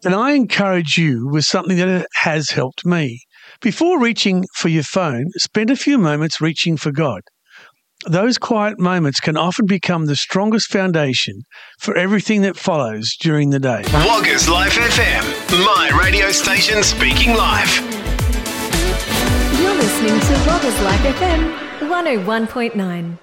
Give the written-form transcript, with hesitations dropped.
And I encourage you with something that has helped me. Before reaching for your phone, spend a few moments reaching for God. Those quiet moments can often become the strongest foundation for everything that follows during the day. Woggers Life FM, my radio station speaking life. You're listening to Woggers Life FM 101.9.